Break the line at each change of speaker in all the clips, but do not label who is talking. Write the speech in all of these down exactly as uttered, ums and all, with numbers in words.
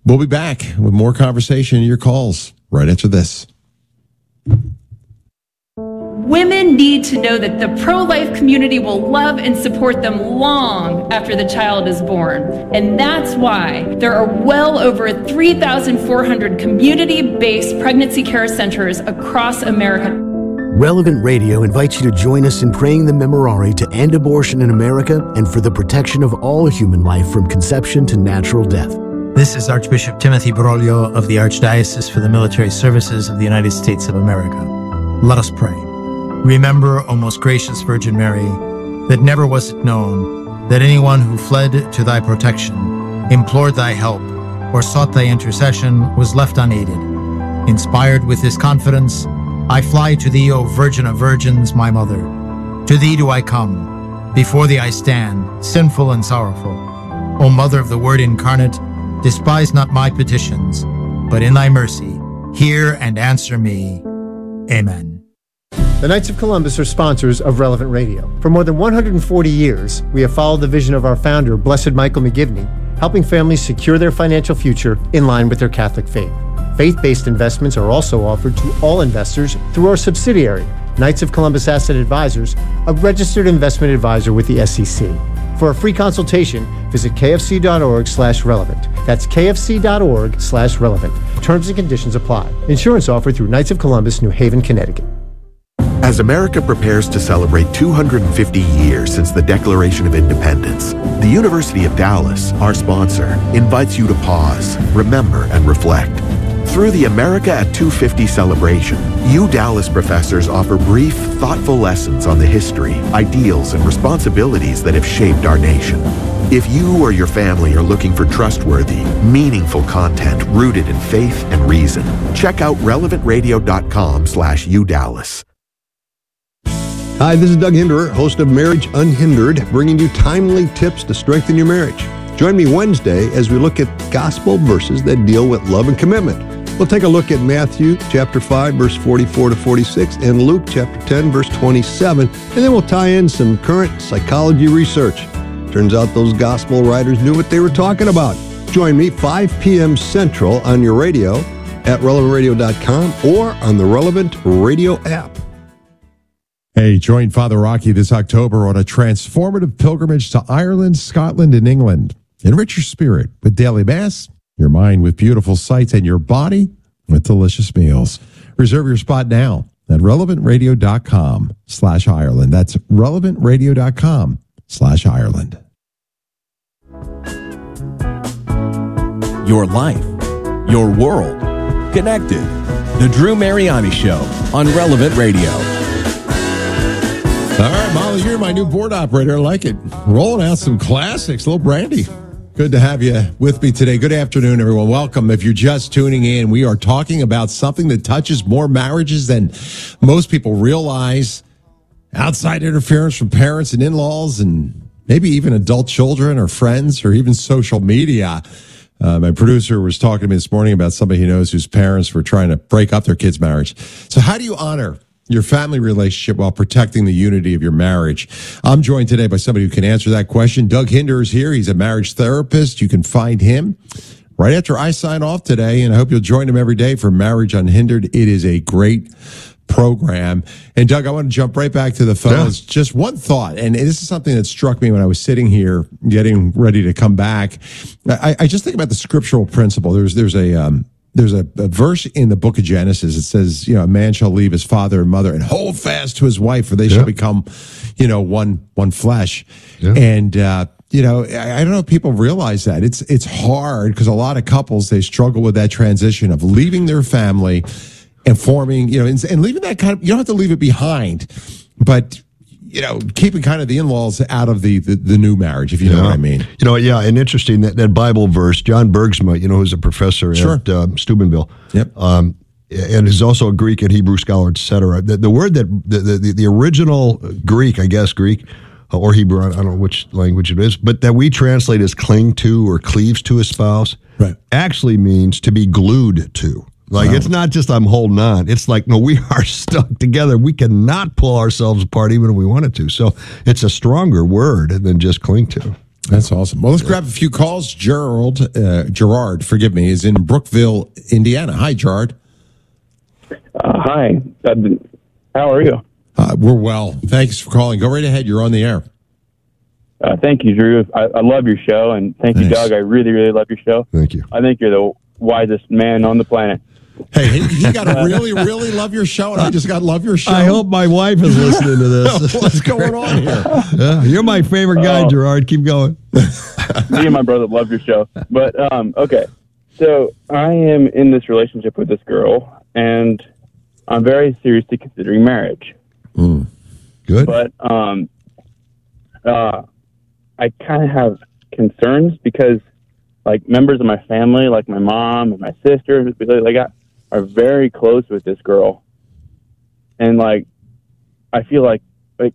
We'll be back with more conversation and your calls right after this.
Women need to know that the pro-life community will love and support them long after the child is born. And that's why there are well over three thousand four hundred community-based pregnancy care centers across America.
Relevant Radio invites you to join us in praying the Memorare to end abortion in America and for the protection of all human life from conception to natural death.
This is Archbishop Timothy Broglio of the Archdiocese for the Military Services of the United States of America. Let us pray. Remember, O most gracious Virgin Mary, that never was it known that anyone who fled to thy protection, implored thy help, or sought thy intercession was left unaided. Inspired with this confidence, I fly to thee, O Virgin of Virgins, my Mother. To thee do I come. Before thee I stand, sinful and sorrowful. O Mother of the Word incarnate, despise not my petitions, but in thy mercy, hear and answer me. Amen.
The Knights of Columbus are sponsors of Relevant Radio. For more than one hundred forty years, we have followed the vision of our founder, Blessed Michael McGivney, helping families secure their financial future in line with their Catholic faith. Faith-based investments are also offered to all investors through our subsidiary, Knights of Columbus Asset Advisors, a registered investment advisor with the S E C. For a free consultation, visit kfc.org slash relevant. That's kfc.org slash relevant. Terms and conditions apply. Insurance offered through Knights of Columbus, New Haven, Connecticut.
As America prepares to celebrate two hundred fifty years since the Declaration of Independence, the University of Dallas, our sponsor, invites you to pause, remember, and reflect. Through the America at two fifty celebration, U Dallas professors offer brief, thoughtful lessons on the history, ideals, and responsibilities that have shaped our nation. If you or your family are looking for trustworthy, meaningful content rooted in faith and reason, check out relevantradio.com slash UDallas.
Hi, this is Doug Hinderer, host of Marriage Unhindered, bringing you timely tips to strengthen your marriage. Join me Wednesday as we look at gospel verses that deal with love and commitment. We'll take a look at Matthew chapter five, verse forty-four to forty-six, and Luke chapter ten, verse twenty-seven, and then we'll tie in some current psychology research. Turns out those gospel writers knew what they were talking about. Join me five p.m. Central on your radio at relevant radio dot com or on the Relevant Radio app.
Hey, join Father Rocky this October on a transformative pilgrimage to Ireland, Scotland, and England. Enrich your spirit with daily mass, your mind with beautiful sights, and your body with delicious meals. Reserve your spot now at relevantradio.com slash Ireland. That's relevantradio.com slash Ireland.
Your life, your world, connected. The Drew Mariani Show on Relevant Radio.
All right, Molly, you're my new board operator. I like it. Rolling out some classics. Little Brandy. Good to have you with me today. Good afternoon, everyone. Welcome. If you're just tuning in, we are talking about something that touches more marriages than most people realize. Outside interference from parents and in-laws and maybe even adult children or friends or even social media. Uh, my producer was talking to me this morning about somebody he knows whose parents were trying to break up their kid's marriage. So how do you honor your family relationship while protecting the unity of your marriage? I'm joined today by somebody who can answer that question. Doug Hinderer is here. He's a marriage therapist. You can find him right after I sign off today, and I hope you'll join him every day for Marriage Unhindered. It is a great program. And Doug, I want to jump right back to the phones. Yeah. Just one thought, and this is something that struck me when I was sitting here getting ready to come back. I, I just think about the scriptural principle. There's there's a um, There's a, a verse in the book of Genesis. It says, you know, a man shall leave his father and mother and hold fast to his wife, for they yeah. shall become, you know, one one flesh. Yeah. And, uh, you know, I, I don't know if people realize that. It's it's hard because a lot of couples, they struggle with that transition of leaving their family and forming, you know, and, and leaving that kind of, you don't have to leave it behind, but you know, keeping kind of the in-laws out of the, the, the new marriage, if you know
yeah.
what I mean.
You know, yeah, and interesting, that, that Bible verse, John Bergsma, you know, who's a professor
sure.
at uh, Steubenville.
Yep.
Um, and is also a Greek and Hebrew scholar, et cetera. The, the word that, the, the, the original Greek, I guess, Greek, or Hebrew, I don't know which language it is, but that we translate as cling to or cleaves to a spouse,
right.
actually means to be glued to. Like, wow. It's not just I'm holding on. It's like, no, we are stuck together. We cannot pull ourselves apart even if we wanted to. So it's a stronger word than just cling to.
That's awesome. Well, let's grab a few calls. Gerald, uh, Gerard, forgive me, is in Brookville, Indiana. Hi, Gerard.
Uh, hi. Uh, how are you?
Uh, we're well. Thanks for calling. Go right ahead. You're on the air.
Uh, thank you, Drew. I, I love your show, and thank
Thanks.
you, Doug. I really, really love your show.
Thank you.
I think you're the wisest man on the planet.
Hey, he, he got to really, really love your show, and I just got to love your show.
I hope my wife is listening to this.
What's going on here?
Yeah, you're my favorite guy,
Oh.
Gerard. Keep going.
Me and my brother love your show. But, um, okay. So I am in this relationship with this girl, and I'm very seriously considering marriage.
Mm.
Good.
But um, uh, I kind of have concerns because, like, members of my family, like my mom and my sister, they got are very close with this girl, and like, I feel like like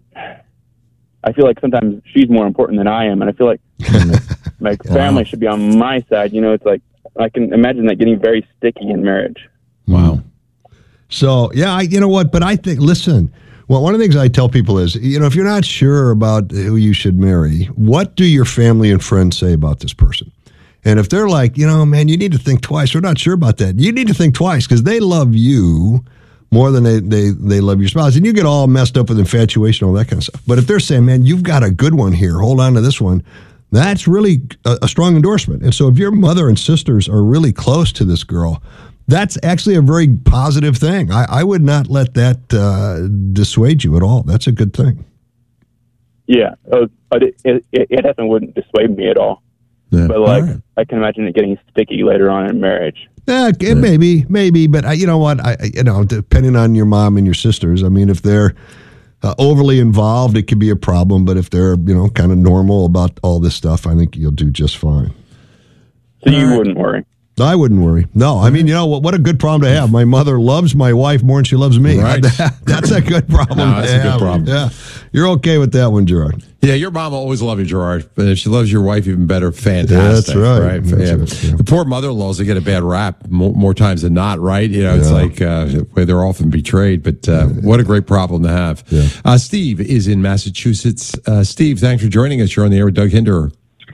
I feel like sometimes she's more important than I am, and I feel like my family should be on my side. You know, it's like I can imagine that getting very sticky in marriage.
Wow.
So, yeah, I, you know what? But I think, listen, well, one of the things I tell people is, you know, if you're not sure about who you should marry, what do your family and friends say about this person? And if they're like, you know, man, you need to think twice, we're not sure about that, you need to think twice because they love you more than they, they, they love your spouse. And you get all messed up with infatuation, all that kind of stuff. But if they're saying, man, you've got a good one here, hold on to this one, that's really a, a strong endorsement. And so if your mother and sisters are really close to this girl, that's actually a very positive thing. I, I would not let that uh, dissuade you at all. That's a good thing.
Yeah, uh, but it, it, it definitely wouldn't dissuade me at all.
Yeah.
But like,
All right.
I can imagine it getting sticky later on in marriage.
Yeah, it maybe, maybe, but I, you know what? I, I- you know, depending on your mom and your sisters, I mean, if they're uh, overly involved, it could be a problem. But if they're, you know, kind of normal about all this stuff, I think you'll do just fine.
So you wouldn't worry.
I wouldn't worry. No, I mean, you know what? What a good problem to have. My mother loves my wife more than she loves me.
Right.
That's a good problem.
No, that's
to
a good
have.
problem.
Yeah, you're okay with that one, Gerard.
Yeah, your mom will always love you, Gerard. But if she loves your wife even better, fantastic.
That's right. That's
yeah.
right, yeah.
The poor mother-in-laws, they get a bad rap more, more times than not, right? You know, it's
Yeah.
like uh, where they're often betrayed. But uh, what a great problem to have.
Yeah.
Uh, Steve is in Massachusetts. Uh, Steve, thanks for joining us. You're on the air with Doug Hinderer.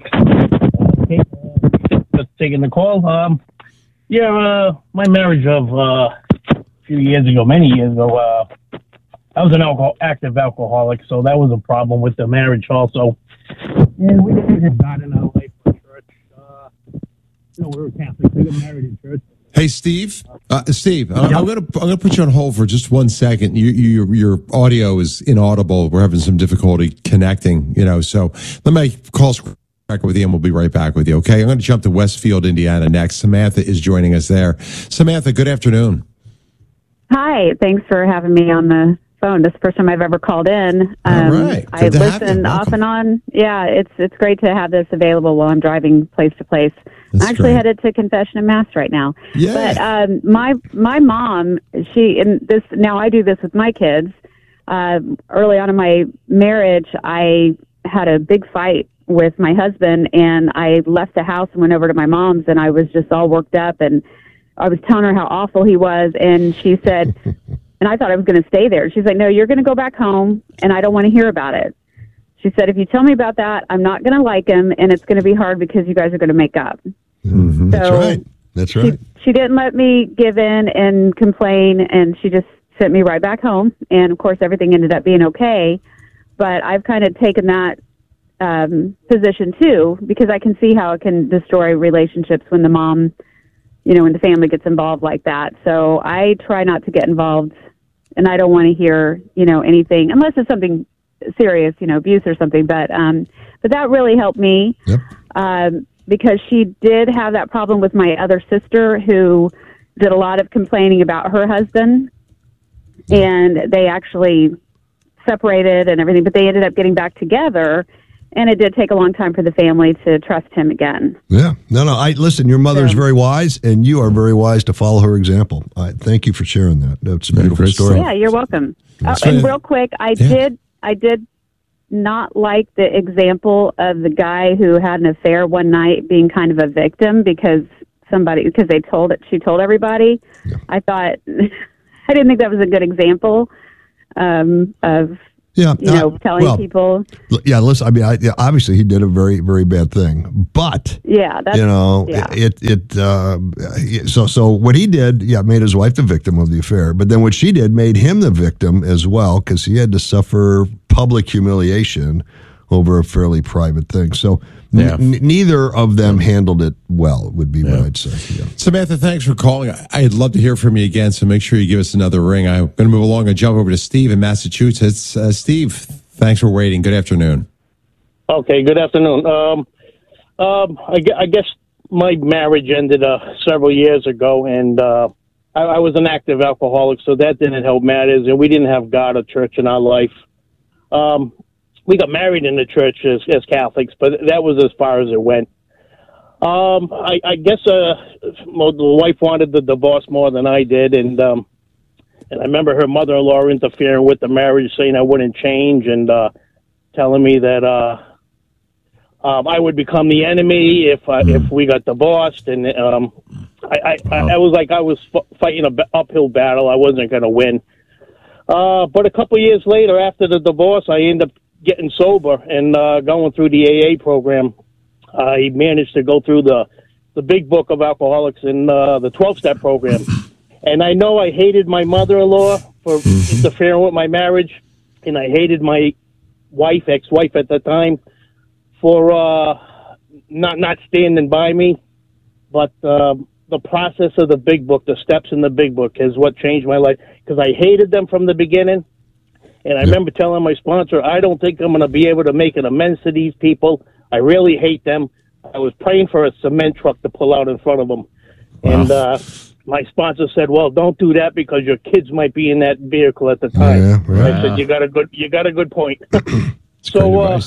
Hey, just taking the call. Um, yeah, uh, my marriage of uh, a few years ago, many years ago, uh, I was an alcohol, active alcoholic, so that was a problem with the marriage also. And we didn't got in our life for church. Uh, you know, we were Catholics. We got married in church.
Hey, Steve. Uh, Steve, I'm, I'm going to I'm going to put you on hold for just one second. You, you, your audio is inaudible. We're having some difficulty connecting. You know, so let me call back with you, and we'll be right back with you. Okay, I'm going to jump to Westfield, Indiana next. Samantha is joining us there. Samantha, good afternoon.
Hi, thanks for having me on the phone. This is the first time I've ever called in. Um,
All right.
I
Good to have you.
listen off
Welcome.
and on. Yeah, it's it's great to have this available while I'm driving place to place.
That's
I'm actually
great.
headed to confession and mass right now.
Yeah.
But um, my my mom, she and this now I do this with my kids. Uh, early on in my marriage, I had a big fight with my husband, and I left the house and went over to my mom's, and I was just all worked up, and I was telling her how awful he was, and she said, and I thought I was going to stay there. She's like, no, you're going to go back home, and I don't want to hear about it. She said, if you tell me about that, I'm not going to like him, and it's going to be hard because you guys are going to make up.
Mm-hmm.
That's
So
right. That's
she,
right.
she didn't let me give in and complain, and she just sent me right back home. And, of course, everything ended up being okay. But I've kind of taken that um, position, too, because I can see how it can destroy relationships when the mom, you know, when the family gets involved like that. So I try not to get involved, and I don't want to hear, you know, anything, unless it's something serious, you know, abuse or something. But um, but that really helped me.
Yep.
Um, because she did have that problem with my other sister who did a lot of complaining about her husband, and they actually separated and everything, but they ended up getting back together, and it did take a long time for the family to trust him again.
Yeah. No, no. I listen. Your mother is
So-
very wise, and you are very wise to follow her example. I thank you for sharing that. That's a
Yeah,
beautiful
great
story.
stuff.
Yeah, you're welcome. Oh,
That's
and
right.
real quick, I
Yeah.
did, I did not like the example of the guy who had an affair one night being kind of a victim because somebody, because they told it, she told everybody. I thought, I didn't think that was a good example um, of,
Yeah,
you know,
uh,
telling
well,
people.
Yeah, listen. I mean, I, yeah, obviously he did a very, very bad thing, but
Yeah, that's
you know,
yeah.
it it. Uh, so so what he did, yeah, made his wife the victim of the affair. But then what she did made him the victim as well, because he had to suffer public humiliation over a fairly private thing. So
Yeah.
n- neither of them handled it well, would be what I'd say. Yeah.
Samantha, thanks for calling. I- I'd love to hear from you again, so make sure you give us another ring. I'm going to move along and jump over to Steve in Massachusetts. Uh, Steve, thanks for waiting. Good afternoon.
Okay, good afternoon. Um, um, I, gue- I guess my marriage ended uh, several years ago, and uh, I, I was an active alcoholic, so that didn't help matters, and we didn't have God or church in our life. Um, we got married in the church as, as Catholics, but that was as far as it went. Um, I, I guess uh, well, the wife wanted the divorce more than I did, and um, and I remember her mother-in-law interfering with the marriage, saying I wouldn't change, and uh, telling me that uh, um, I would become the enemy if uh,
Mm.
if we got divorced, and um, I, I, I, I was like I was f- fighting an uphill battle. I wasn't going to win. Uh, but a couple of years later, after the divorce, I ended up getting sober and uh, going through the A A program. I managed to go through the the big book of alcoholics and uh, the twelve-step program. And I know I hated my mother-in-law for interfering with my marriage, and I hated my wife, ex-wife at the time, for uh, not not standing by me. But uh, the process of the big book, the steps in the big book, is what changed my life, because I hated them from the beginning. And I remember telling my sponsor, I don't think I'm going to be able to make an amends to these people. I really hate them. I was praying for a cement truck to pull out in front of them. Wow. And uh, my sponsor said, well, don't do that because your kids might be in that vehicle at the time.
Yeah, right.
I said, you got a good, you got a good point. So, uh,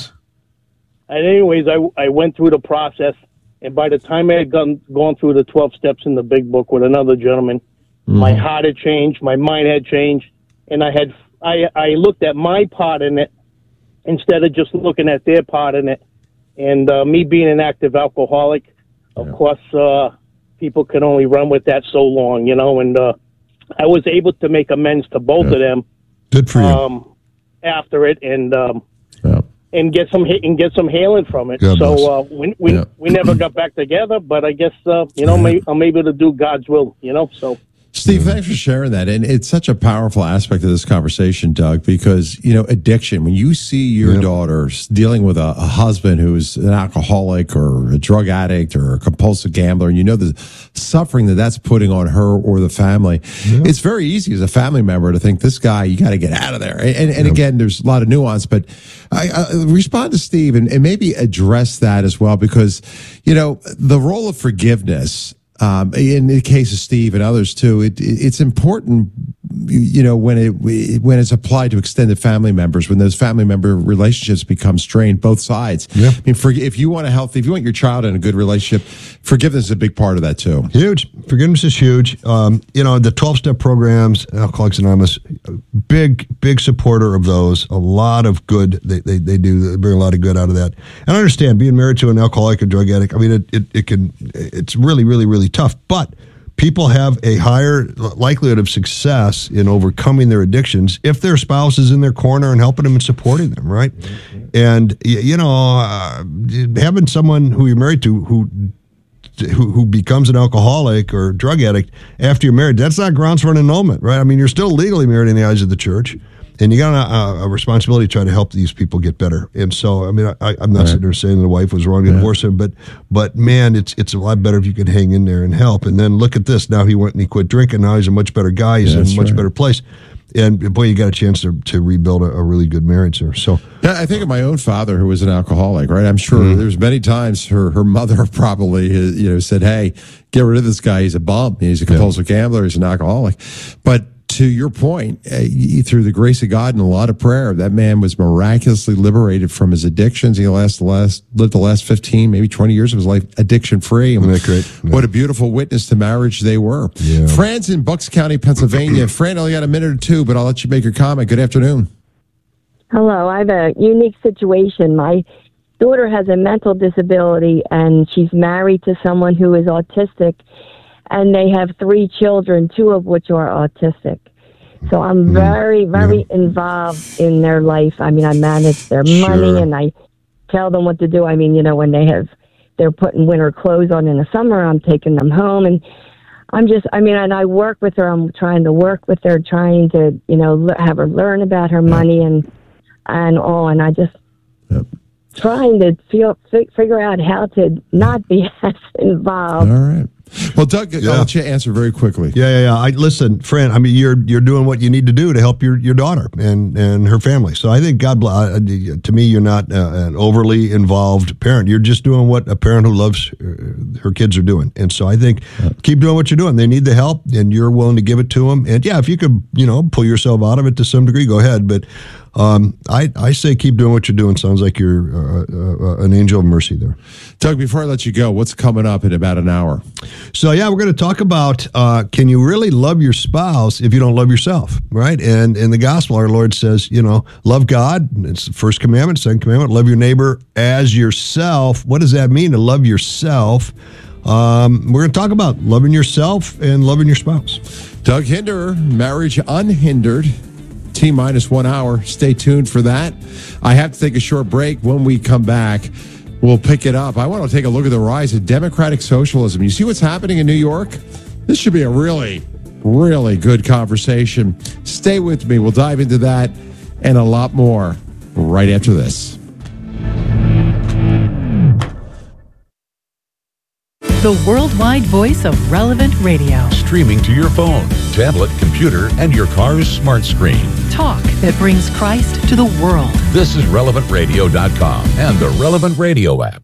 and anyways, I, I went through the process. And by the time I had gone, gone through the twelve steps in the big book with another gentleman, mm-hmm. my heart had changed, my mind had changed, and I had I, I looked at my part in it instead of just looking at their part in it. And uh, me being an active alcoholic, of yeah. course, uh, people can only run with that so long, you know. And uh, I was able to make amends to both yeah. of them.
Good for you.
Um, after it, and um,
yeah.
and get some and get some healing from it.
God
so uh, we we, yeah. we never got back together, but I guess uh, you know may, I'm able to do God's will, you know. So.
Steve, thanks for sharing that. And it's such a powerful aspect of this conversation, Doug, because, you know, addiction, when you see your yep. daughter dealing with a, a husband who's an alcoholic or a drug addict or a compulsive gambler, and you know the suffering that that's putting on her or the family, yep. it's very easy as a family member to think, this guy, you got to get out of there. And, and yep. again, there's a lot of nuance, but I, I respond to Steve and, and maybe address that as well, because, you know, the role of forgiveness, Um, in the case of Steve and others too, it, it, it's important, you know, when it when it's applied to extended family members, when those family member relationships become strained, both sides.
Yeah.
I mean, for, if you want a healthy, if you want your child in a good relationship, forgiveness is a big part of that too.
Huge. Forgiveness is huge. Um, you know, the twelve-step programs, Alcoholics Anonymous, big, big supporter of those. A lot of good they, they, they do. They bring a lot of good out of that. And I understand being married to an alcoholic or drug addict, I mean, it, it, it can, it's really, really, really tough, but people have a higher likelihood of success in overcoming their addictions if their spouse is in their corner and helping them and supporting them, right? Mm-hmm. And, you know, uh, having someone who you're married to who, who who becomes an alcoholic or drug addict after you're married, that's not grounds for an annulment, right? I mean, you're still legally married in the eyes of the church. And you got a, a responsibility to try to help these people get better. And so, I mean, I, I'm not right. sitting there saying the wife was wrong to yeah. divorce him, but, but man, it's it's a lot better if you can hang in there and help. And then look at this. Now he went and he quit drinking. Now he's a much better guy. He's yeah, in a much right. better place. And boy, you got a chance to to rebuild a, a really good marriage there. So,
yeah, I think of my own father, who was an alcoholic. Right, I'm sure mm-hmm. there's many times her her mother probably you know said, "Hey, get rid of this guy. He's a bum. He's a compulsive yeah. gambler. He's an alcoholic." But to your point, uh, through the grace of God and a lot of prayer, that man was miraculously liberated from his addictions. He last, the last, lived the last fifteen, maybe twenty years of his life addiction free.
Isn't that great? Yeah.
What a beautiful witness to marriage they were.
Yeah.
Fran's in Bucks County, Pennsylvania. Fran, I only got a minute or two, but I'll let you make your comment. Good afternoon.
Hello. I have a unique situation. My daughter has a mental disability, and she's married to someone who is autistic. And they have three children, two of which are autistic. So I'm very, very yeah. involved in their life. I mean, I manage their sure. money and I tell them what to do. I mean, you know, when they have, they're putting winter clothes on in the summer, I'm taking them home. And I'm just, I mean, and I work with her. I'm trying to work with her, trying to, you know, have her learn about her money and, and all. And I just yep. trying to feel, figure out how to not be as involved.
All right. Well, Doug, yeah. I'll let you answer very quickly.
Yeah, yeah, yeah. I listen, friend. I mean, you're you're doing what you need to do to help your, your daughter and, and her family. So I think God bless. Uh, to me, you're not uh, an overly involved parent. You're just doing what a parent who loves her, her kids are doing. And so I think yeah. keep doing what you're doing. They need the help, and you're willing to give it to them. And yeah, if you could, you know, pull yourself out of it to some degree, go ahead. But um, I I say keep doing what you're doing. Sounds like you're uh, uh, an angel of mercy there.
Doug, before I let you go, what's coming up in about an hour?
So, yeah, we're going to talk about uh, can you really love your spouse if you don't love yourself, right? And in the gospel, our Lord says, you know, love God. It's the first commandment, second commandment, love your neighbor as yourself. What does that mean to love yourself? Um, we're going to talk about loving yourself and loving your spouse.
Doug Hinderer, Marriage Unhindered. T minus one hour. Stay tuned for that. I have to take a short break. When we come back, we'll pick it up. I want to take a look at the rise of democratic socialism. You see what's happening in New York? This should be a really, really good conversation. Stay with me. We'll dive into that and a lot more right after this.
The worldwide voice of Relevant Radio.
Streaming to your phone, tablet, computer, and your car's smart screen.
Talk that brings Christ to the world.
This is relevant radio dot com and the Relevant Radio app.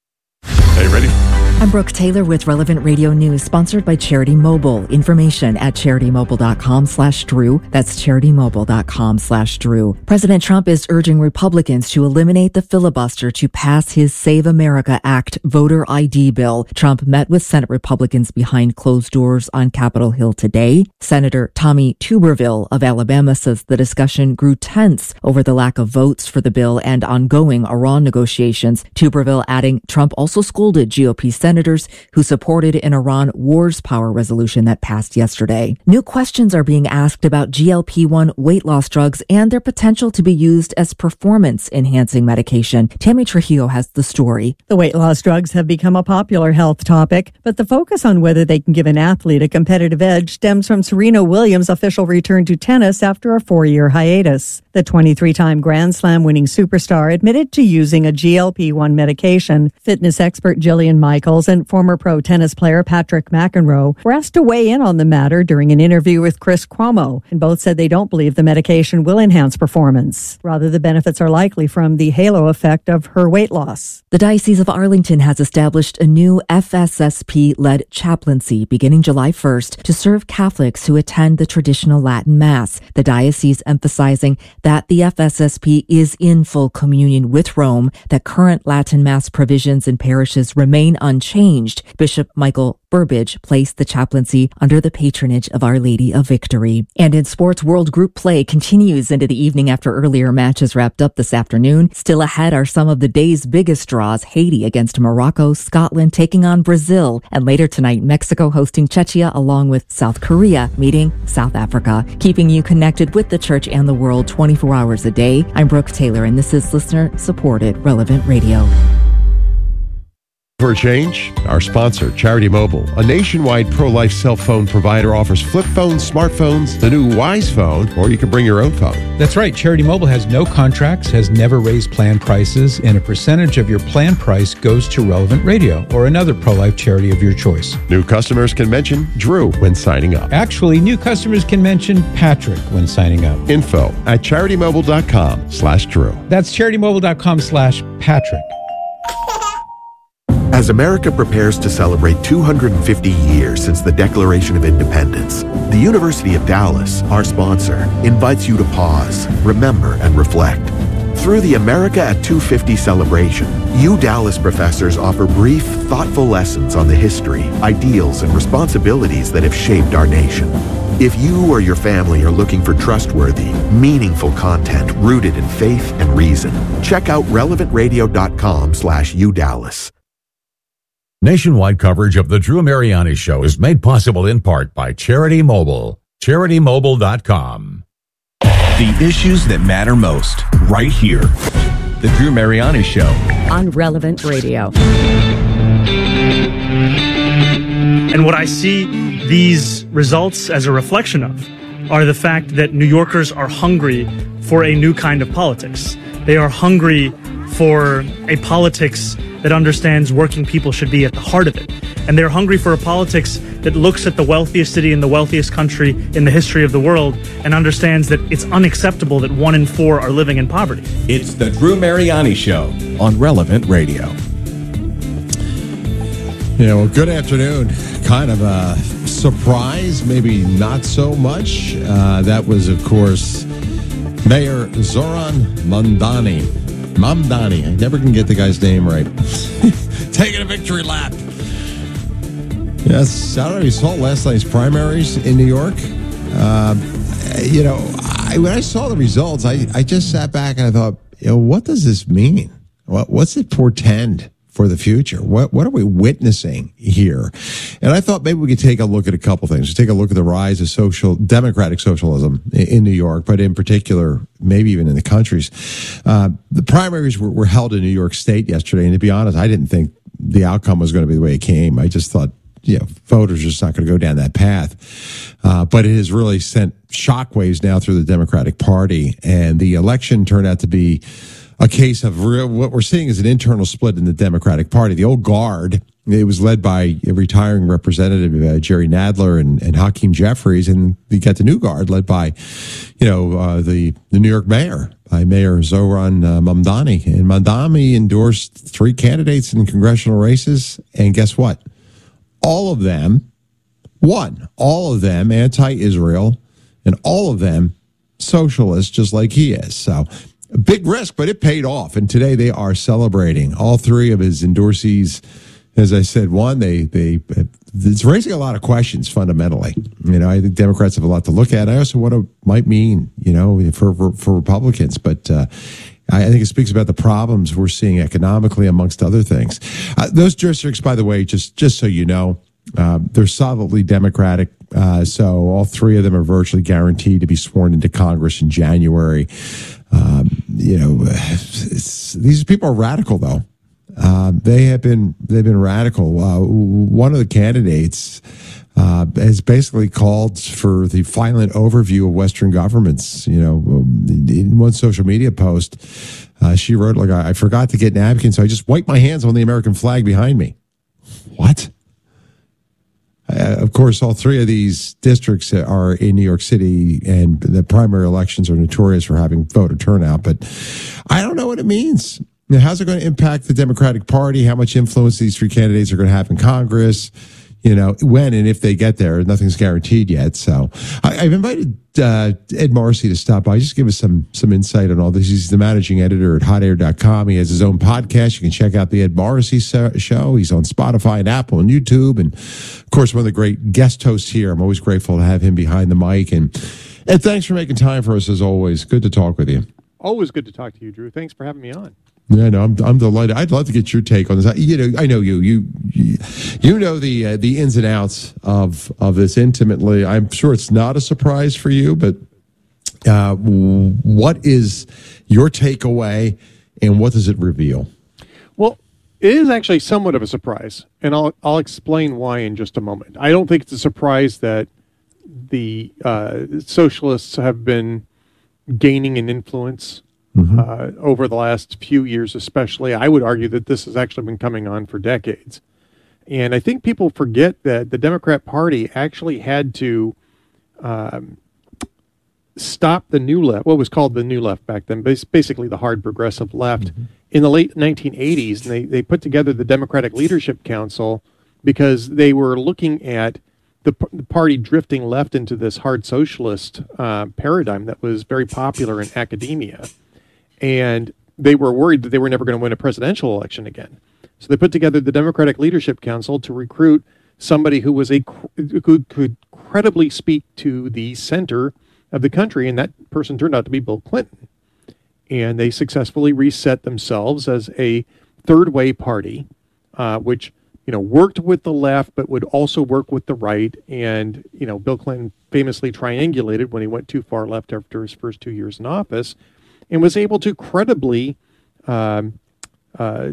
Hey, ready?
I'm Brooke Taylor with Relevant Radio News, sponsored by Charity Mobile. Information at charitymobile.com slash Drew. That's charitymobile.com slash Drew. President Trump is urging Republicans to eliminate the filibuster to pass his Save America Act voter I D bill. Trump met with Senate Republicans behind closed doors on Capitol Hill today. Senator Tommy Tuberville of Alabama says the discussion grew tense over the lack of votes for the bill and ongoing Iran negotiations. Tuberville adding Trump also scolded G O P senators who supported an Iran wars power resolution that passed yesterday. New questions are being asked about G L P one weight loss drugs and their potential to be used as performance-enhancing medication. Tammy Trujillo has the story.
The weight loss drugs have become a popular health topic, but the focus on whether they can give an athlete a competitive edge stems from Serena Williams' official return to tennis after a four-year hiatus. The twenty-three-time Grand Slam winning superstar admitted to using a G L P one medication. Fitness expert Jillian Michaels and former pro tennis player Patrick McEnroe were asked to weigh in on the matter during an interview with Chris Cuomo, and both said they don't believe the medication will enhance performance. Rather, the benefits are likely from the halo effect of her weight loss.
The Diocese of Arlington has established a new F S S P-led chaplaincy beginning July first to serve Catholics who attend the traditional Latin Mass. The diocese emphasizing that the F S S P is in full communion with Rome, that current Latin Mass provisions in parishes remain unchanged. Bishop Michael Burbidge placed the chaplaincy under the patronage of Our Lady of Victory. And in sports, World Group play continues into the evening after earlier matches wrapped up this afternoon. Still ahead are some of the day's biggest draws: Haiti against Morocco, Scotland taking on Brazil, and later tonight, Mexico hosting Czechia along with South Korea meeting South Africa. Keeping you connected with the church and the world twenty-four hours a day. I'm Brooke Taylor, and this is listener-supported Relevant Radio.
For a change, our sponsor, Charity Mobile, a nationwide pro-life cell phone provider, offers flip phones, smartphones, the new Wise phone, or you can bring your own phone.
That's right. Charity Mobile has no contracts, has never raised plan prices, and a percentage of your plan price goes to Relevant Radio or another pro-life charity of your choice.
New customers can mention Drew when signing up.
Actually, new customers can mention Patrick when signing up.
Info at charitymobile.com slash Drew.
That's charitymobile.com slash Patrick.
As America prepares to celebrate two hundred fifty years since the Declaration of Independence, the University of Dallas, our sponsor, invites you to pause, remember, and reflect. Through the America at two fifty celebration, U Dallas professors offer brief, thoughtful lessons on the history, ideals, and responsibilities that have shaped our nation. If you or your family are looking for trustworthy, meaningful content rooted in faith and reason, check out relevant radio dot com slash U Dallas.
Nationwide coverage of the Drew Mariani Show is made possible in part by Charity Mobile. charity mobile dot com.
The issues that matter most, right here. The Drew Mariani Show.
On Relevant Radio.
And what I see these results as a reflection of are the fact that New Yorkers are hungry for a new kind of politics. They are hungry for a politics that understands working people should be at the heart of it. And they're hungry for a politics that looks at the wealthiest city in the wealthiest country in the history of the world and understands that it's unacceptable that one in four are living in poverty.
It's the Drew Mariani Show on Relevant Radio.
Yeah, well, good afternoon. Kind of a surprise, maybe not so much. Uh, that was, of course, Mayor Zoran Mamdani. Mamdani. I never can get the guy's name right. Taking a victory lap. Yes, I don't know if you saw last night's primaries in New York. Uh, you know, I, when I saw the results, I, I just sat back and I thought, you know, what does this mean? What, what's it portend for the future? What what are we witnessing here? And I thought maybe we could take a look at a couple things. Take a look at the rise of social democratic socialism in, in New York, but in particular, maybe even in the countries. Uh, the primaries were, were held in New York State yesterday, and to be honest, I didn't think the outcome was going to be the way it came. I just thought, you know, voters are just not going to go down that path. Uh, but it has really sent shockwaves now through the Democratic Party, and the election turned out to be a case of real, what we're seeing is an internal split in the Democratic Party. The old guard, it was led by a retiring representative, uh, Jerry Nadler and, and Hakeem Jeffries, and you got the new guard led by, you know, uh, the, the New York mayor, by Mayor Zoran uh, Mamdani. And Mamdani endorsed three candidates in congressional races, and guess what? All of them won. All of them anti-Israel, and all of them socialists, just like he is. So a big risk, but it paid off. And today they are celebrating. All three of his endorsees, as I said, one, they, they, it's raising a lot of questions fundamentally. You know, I think Democrats have a lot to look at. I also what it might mean, you know, for, for, for Republicans. But, uh, I think it speaks about the problems we're seeing economically, amongst other things. Uh, those districts, by the way, just, just so you know, uh, they're solidly Democratic. Uh, so all three of them are virtually guaranteed to be sworn into Congress in January. Um, you know, it's, these people are radical, though. Uh, they have been they've been radical. Uh, one of the candidates uh, has basically called for the violent overview of Western governments. You know, in one social media post, uh, she wrote, like, I forgot to get napkins, so I just wiped my hands on the American flag behind me. What? Uh, of course, all three of these districts are in New York City, and the primary elections are notorious for having voter turnout. But I don't know what it means. Now, how's it going to impact the Democratic Party? How much influence these three candidates are going to have in Congress? You know, when and if they get there, nothing's guaranteed yet. So I, I've invited uh, Ed Marcy to stop by, just give us some some insight on all this. He's the managing editor at hot air dot com. He has his own podcast. You can check out the Ed Marcy show. He's on Spotify and Apple and YouTube. And, of course, one of the great guest hosts here. I'm always grateful to have him behind the mic. And Ed, thanks for making time for us, as always. Good to talk with you.
Always good to talk to you, Drew. Thanks for having me on.
Yeah, no, I'm I'm delighted. I'd love to get your take on this. You know, I know you you you, you know the uh, the ins and outs of of this intimately. I'm sure it's not a surprise for you, but uh, what is your takeaway, and what does it reveal?
Well, it is actually somewhat of a surprise, and I'll I'll explain why in just a moment. I don't think it's a surprise that the uh, socialists have been gaining an influence. Mm-hmm. Uh, over the last few years, especially. I would argue that this has actually been coming on for decades. And I think people forget that the Democrat Party actually had to um, stop the new left, what was called the new left back then, basically the hard progressive left, mm-hmm. in the late nineteen eighties. And they, they put together the Democratic Leadership Council because they were looking at the, the party drifting left into this hard socialist uh, paradigm that was very popular in academia. And they were worried that they were never going to win a presidential election again. So they put together the Democratic Leadership Council to recruit somebody who was a who could credibly speak to the center of the country, and that person turned out to be Bill Clinton. And they successfully reset themselves as a third-way party, uh, which you know, worked with the left, but would also work with the right. And, you know, Bill Clinton famously triangulated when he went too far left after his first two years in office, and was able to credibly um, uh,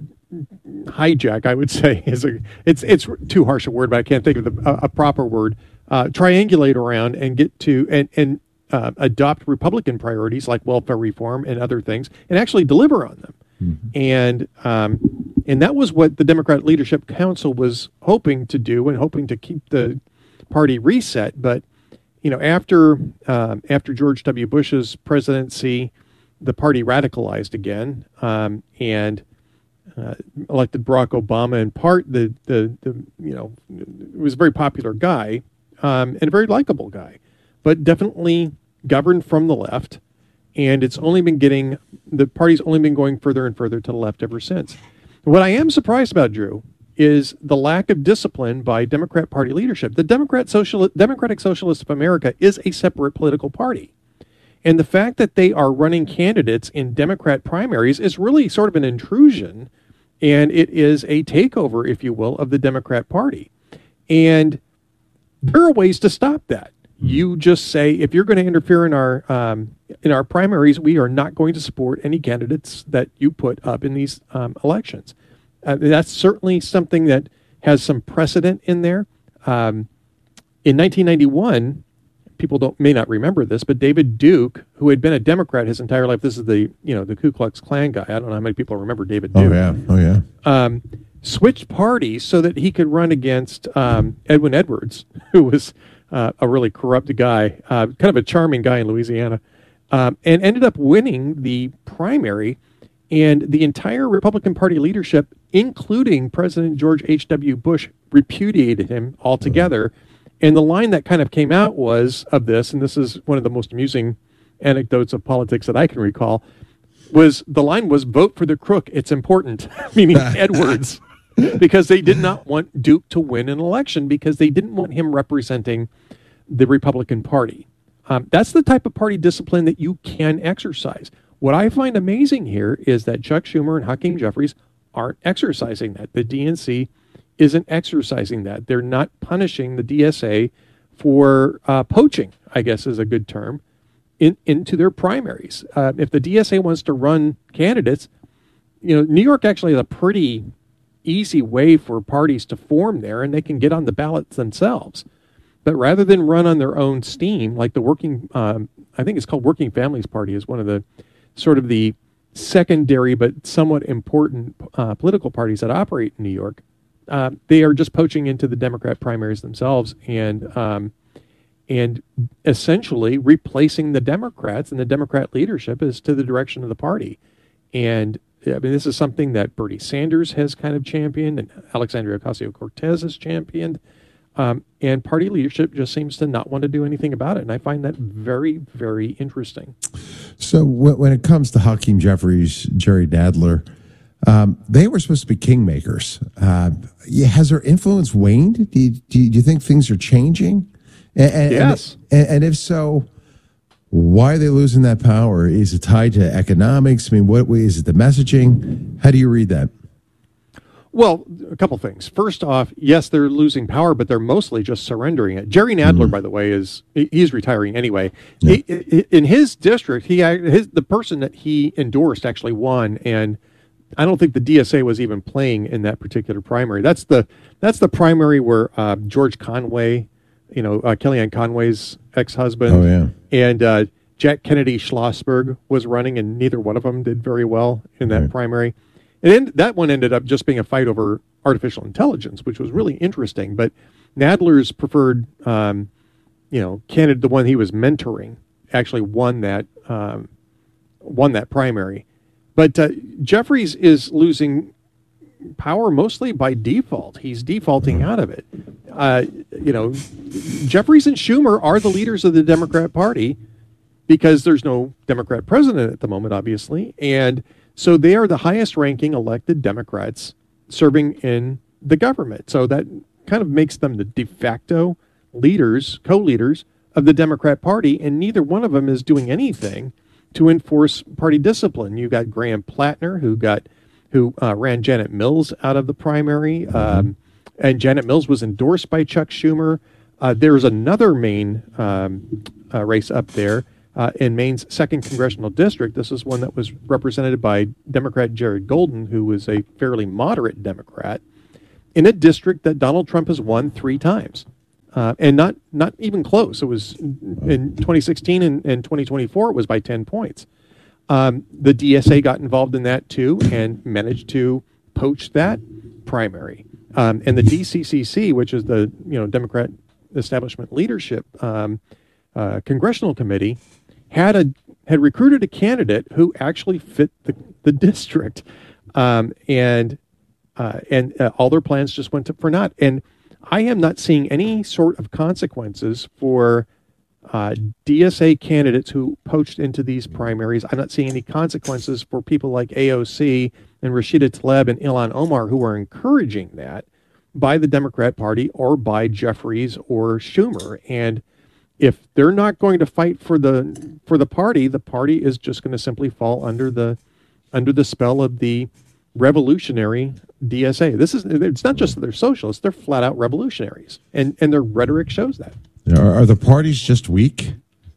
hijack, I would say, is a it's it's too harsh a word, but I can't think of the, a, a proper word. Uh, triangulate around and get to and and uh, adopt Republican priorities like welfare reform and other things, and actually deliver on them. Mm-hmm. And um, and that was what the Democrat Leadership Council was hoping to do, and hoping to keep the party reset. But you know, after um, after George W. Bush's presidency, the party radicalized again, um, and uh, elected Barack Obama. In part, the the the you know, was a very popular guy, um, and a very likable guy, but definitely governed from the left. And it's only been getting, the party's only been going further and further to the left ever since. What I am surprised about, Drew, is the lack of discipline by Democrat Party leadership. The Democrat Social, Democratic Socialists of America is a separate political party. And the fact that they are running candidates in Democrat primaries is really sort of an intrusion, and it is a takeover, if you will, of the Democrat Party. And there are ways to stop that. You just say, if you're going to interfere in our um, in our primaries, we are not going to support any candidates that you put up in these um, elections. Uh, that's certainly something that has some precedent in there. Um, in nineteen ninety-one, people don't may not remember this, but David Duke, who had been a Democrat his entire life, this is the you know the Ku Klux Klan guy. I don't know how many people remember David Duke.
Oh yeah, oh yeah.
Um, switched parties so that he could run against um, Edwin Edwards, who was Uh, a really corrupt guy, uh, kind of a charming guy in Louisiana, um, and ended up winning the primary. And the entire Republican Party leadership, including President George H W. Bush, repudiated him altogether. Mm-hmm. And the line that kind of came out was of this, and this is one of the most amusing anecdotes of politics that I can recall, was the line was, "Vote for the crook, it's important," meaning Edwards. Because they did not want Duke to win an election, because they didn't want him representing the Republican Party. Um, that's the type of party discipline that you can exercise. What I find amazing here is that Chuck Schumer and Hakeem Jeffries aren't exercising that. The D N C isn't exercising that. They're not punishing the D S A for uh, poaching, I guess is a good term, in, into their primaries. Uh, if the D S A wants to run candidates, you know, New York actually has a pretty easy way for parties to form there, and they can get on the ballots themselves. But rather than run on their own steam, like the working, um, I think it's called Working Families Party, is one of the sort of the secondary but somewhat important uh, political parties that operate in New York. Uh, they are just poaching into the Democrat primaries themselves, and um, and essentially replacing the Democrats and the Democrat leadership as to the direction of the party. And I mean, this is something that Bernie Sanders has kind of championed, and Alexandria Ocasio-Cortez has championed, um, and party leadership just seems to not want to do anything about it. And I find that very, very interesting.
So w- when it comes to Hakeem Jeffries, Jerry Nadler, um, they were supposed to be kingmakers. Uh, yeah, has their influence waned? Do you, do you, do you think things are changing? And, and,
yes.
And, and if so, why are they losing that power? Is it tied to economics? I mean, what is it, the messaging? How do you read that?
Well, a couple things. First off, yes, they're losing power, but they're mostly just surrendering it. Jerry Nadler, mm-hmm. by the way, is he's retiring anyway. Yeah. He, in his district, he his the person that he endorsed actually won, and I don't think the D S A was even playing in that particular primary. That's the that's the primary where uh, George Conway, you know, uh, Kellyanne Conway's ex-husband,
oh, yeah.
and uh, Jack Kennedy Schlossberg was running, and neither one of them did very well in that right. primary. And then that one ended up just being a fight over artificial intelligence, which was really interesting. But Nadler's preferred, um, you know, candidate, the one he was mentoring, actually won that um, won that primary. But uh, Jeffries is losing power mostly by default. He's defaulting out of it. Uh, you know, Jeffries and Schumer are the leaders of the Democrat Party because there's no Democrat president at the moment, obviously. And so they are the highest ranking elected Democrats serving in the government. So that kind of makes them the de facto leaders, co-leaders of the Democrat Party. And neither one of them is doing anything to enforce party discipline. You got Graham Plattner, who got who uh, ran Janet Mills out of the primary. Um, and Janet Mills was endorsed by Chuck Schumer. Uh, there's another Maine um, uh, race up there uh, in Maine's second congressional district. This is one that was represented by Democrat Jared Golden, who was a fairly moderate Democrat, in a district that Donald Trump has won three times. Uh, and not not even close. It was in twenty sixteen and, and twenty twenty-four, it was by ten points. Um, the D S A got involved in that too and managed to poach that primary. Um, and the D C C C, which is the you know Democrat Establishment Leadership um, uh, Congressional Committee, had a had recruited a candidate who actually fit the, the district, um, and uh, and uh, all their plans just went to, for naught. And I am not seeing any sort of consequences for uh, D S A candidates who poached into these primaries. I'm not seeing any consequences for people like A O C and Rashida Tlaib and Ilhan Omar, who are encouraging that by the Democrat Party or by Jeffries or Schumer. And if they're not going to fight for the for the party, the party is just going to simply fall under the under the spell of the revolutionary D S A. This is it's not just that they're socialists, they're flat out revolutionaries. And and their rhetoric shows that.
Are, are the parties just weak?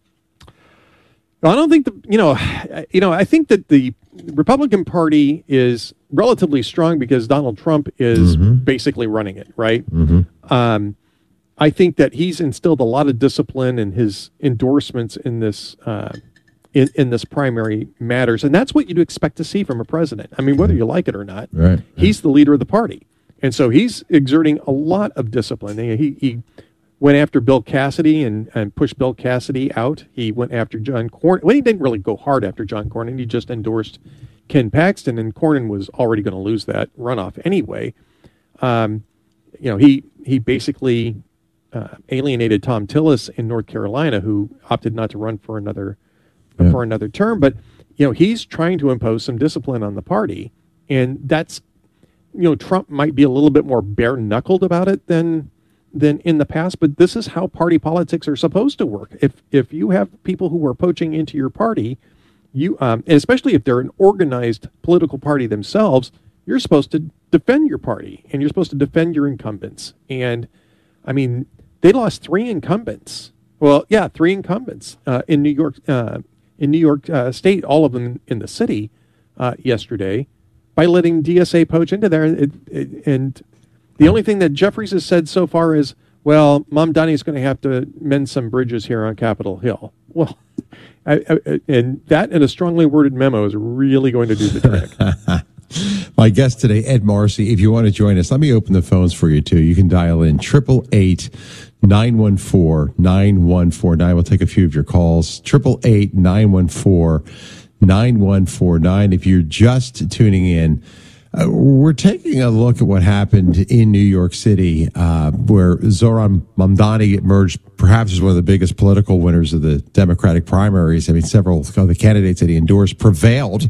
I don't think the you know you know I think that the Republican Party is relatively strong because Donald Trump is mm-hmm. basically running it, right?
Mm-hmm.
Um, I think that he's instilled a lot of discipline in his endorsements in this uh, in, in this primary matters, and that's what you'd expect to see from a president. I mean, whether you like it or not,
right,
he's the leader of the party, and so he's exerting a lot of discipline. He he went after Bill Cassidy and, and pushed Bill Cassidy out. He went after John Cornyn. Well, he didn't really go hard after John Cornyn. He just endorsed Ken Paxton, and Cornyn was already going to lose that runoff anyway. Um, you know, he he basically uh, alienated Tom Tillis in North Carolina, who opted not to run for another yeah. for another term. But you know, he's trying to impose some discipline on the party, and that's you know, Trump might be a little bit more bare knuckled about it than. than in the past, but this is how party politics are supposed to work. If if you have people who are poaching into your party, you um, and especially if they're an organized political party themselves, you're supposed to defend your party and you're supposed to defend your incumbents. And I mean, they lost three incumbents. Well, yeah, three incumbents uh, in New York, uh, in New York uh, State, all of them in the city uh, yesterday, by letting D S A poach into there. It, it, and the only thing that Jeffries has said so far is, well, Mom Donnie's going to have to mend some bridges here on Capitol Hill. Well, I, I, and that and a strongly worded memo is really going to do the
trick. My guest today, Ed Marcy. If you want to join us, let me open the phones for you, too. You can dial in triple eight nine one four nine one four nine. We'll take a few of your calls. triple eight nine one four nine one four nine. If you're just tuning in, Uh, we're taking a look at what happened in New York City, uh, where Zohran Mamdani emerged perhaps as one of the biggest political winners of the Democratic primaries. I mean, several of the candidates that he endorsed prevailed.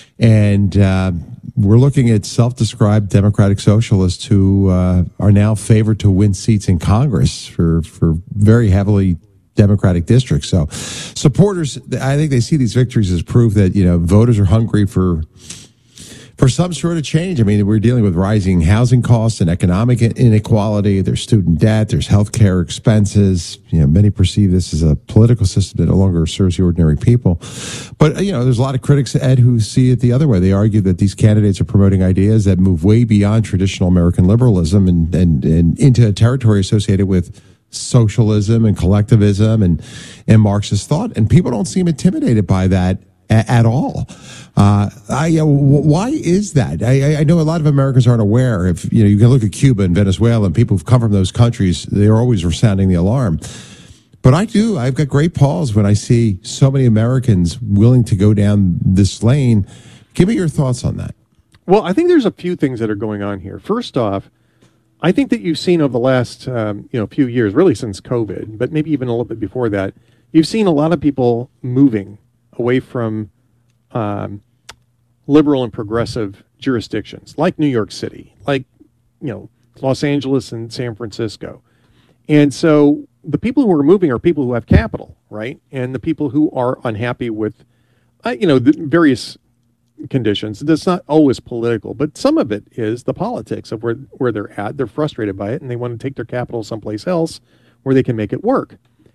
And uh, we're looking at self-described Democratic socialists who uh, are now favored to win seats in Congress for, for very heavily Democratic districts. So supporters, I think they see these victories as proof that, you know, voters are hungry for For some sort of change. I mean, we're dealing with rising housing costs and economic inequality. There's student debt. There's healthcare expenses. You know, many perceive this as a political system that no longer serves the ordinary people. But, you know, there's a lot of critics, Ed, who see it the other way. They argue that these candidates are promoting ideas that move way beyond traditional American liberalism and, and, and into a territory associated with socialism and collectivism and, and Marxist thought. And people don't seem intimidated by that at all. Uh, I, uh, why is that? I, I know a lot of Americans aren't aware. If you know, you can look at Cuba and Venezuela and people who've come from those countries, they're always sounding the alarm. But I do. I've got great pause when I see so many Americans willing to go down this lane. Give me your thoughts on that.
Well, I think there's a few things that are going on here. First off, I think that you've seen over the last um, you know few years, really since COVID, but maybe even a little bit before that, you've seen a lot of people moving away from um, liberal and progressive jurisdictions like New York City, like, you know, Los Angeles and San Francisco. And so the people who are moving are people who have capital, right? And the people who are unhappy with, uh, you know, the various conditions. It's not always political, but some of it is the politics of where, where they're at. They're frustrated by it, and they want to take their capital someplace else where they can make it work.